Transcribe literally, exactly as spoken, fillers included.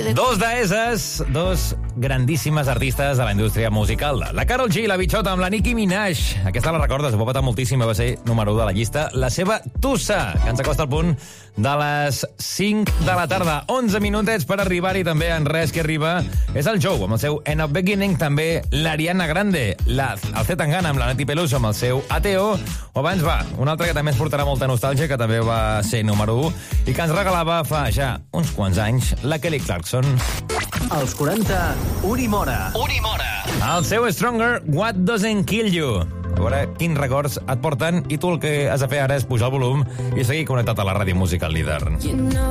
Dos deeses, dos grandíssimes artistes de la indústria musical. La Karol G, la bitxota, amb la Nicki Minaj. Aquesta la recordes, ho va patar moltíssim, va ser número u de la llista. La seva Tussa, que ens acosta al punt de les cinc de la tarda. onze minutets per arribar-hi també en res que arriba. És el Joe, amb el seu End of Beginning, també l'Ariana Grande, la, el C. Tangana amb la Nati Peluso, amb el seu A T O, o abans va, un altre que també ens portarà molta nostàlgia, que també va ser número u, i que ens regalava fa ja uns quants anys la Kelly Clarkson. Als quaranta, Unimora. Unimora. El seu Stronger, What Doesn't Kill You. A veure quins records et porten, i tu el que has de fer ara és pujar el volum i seguir connectat a la ràdio musical líder.